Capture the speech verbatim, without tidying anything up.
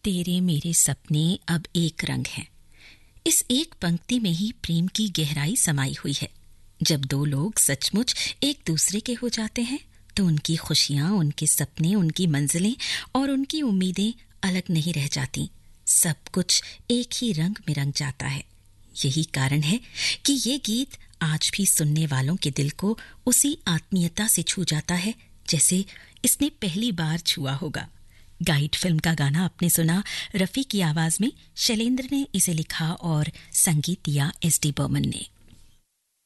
तेरे मेरे सपने अब एक रंग हैं। इस एक पंक्ति में ही प्रेम की गहराई समाई हुई है। जब दो लोग सचमुच एक दूसरे के हो जाते हैं तो उनकी खुशियां, उनके सपने, उनकी मंजिलें और उनकी उम्मीदें अलग नहीं रह जाती। सब कुछ एक ही रंग में रंग जाता है। यही कारण है कि ये गीत आज भी सुनने वालों के दिल को उसी आत्मीयता से छू जाता है जैसे इसने पहली बार छुआ होगा। गाइड फिल्म का गाना आपने सुना रफ़ी की आवाज में। शैलेंद्र ने इसे लिखा और संगीत दिया एस डी बर्मन ने।